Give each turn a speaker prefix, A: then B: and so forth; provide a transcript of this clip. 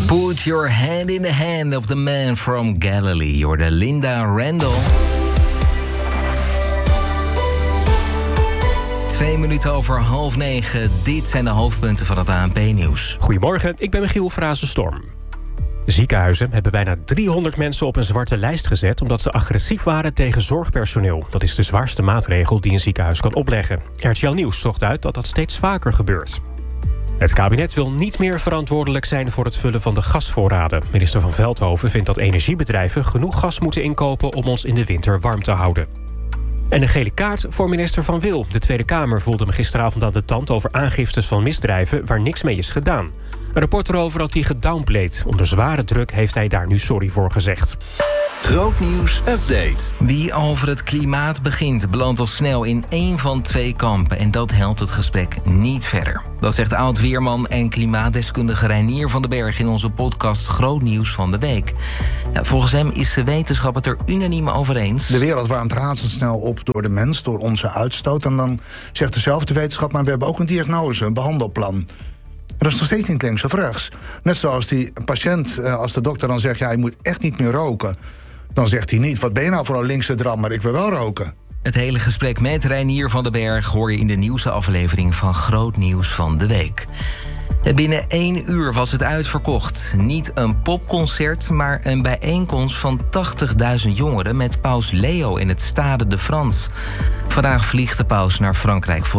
A: Put your hand in the hand of the man from Galilee. You're Linda Randall. 2 minuten over 8:30. Dit zijn de hoofdpunten van het ANP-nieuws.
B: Goedemorgen, ik ben Michiel Frazenstorm. Ziekenhuizen hebben bijna 300 mensen op een zwarte lijst gezet omdat ze agressief waren tegen zorgpersoneel. Dat is de zwaarste maatregel die een ziekenhuis kan opleggen. RTL Nieuws zocht uit dat dat steeds vaker gebeurt. Het kabinet wil niet meer verantwoordelijk zijn voor het vullen van de gasvoorraden. Minister Van Veldhoven vindt dat energiebedrijven genoeg gas moeten inkopen om ons in de winter warm te houden. En een gele kaart voor minister Van Wil. De Tweede Kamer voelde hem gisteravond aan de tand over aangiftes van misdrijven waar niks mee is gedaan. Een rapport erover had hij gedownplayed. Onder zware druk heeft hij daar nu sorry voor gezegd.
C: Grootnieuws update.
A: Wie over het klimaat begint, belandt al snel in 1 van 2 kampen. En dat helpt het gesprek niet verder. Dat zegt oud-weerman en klimaatdeskundige Reinier van den Berg in onze podcast Grootnieuws van de Week. Ja, volgens hem is de wetenschap het er unaniem over eens.
D: De wereld warmt razendsnel op door de mens, door onze uitstoot. En dan zegt dezelfde wetenschap, maar we hebben ook een diagnose, een behandelplan. Dat is nog steeds niet links of rechts. Net zoals die patiënt, als de dokter dan zegt, ja, je moet echt niet meer roken. Dan zegt hij niet, wat ben je nou voor een linkse drammer, ik wil wel roken.
A: Het hele gesprek met Reinier van den Berg hoor je in de nieuwste aflevering van Grootnieuws van de Week. Binnen 1 uur was het uitverkocht. Niet een popconcert, maar een bijeenkomst van 80.000 jongeren met paus Leo in het Stade de France. Vandaag vliegt de paus naar Frankrijk voor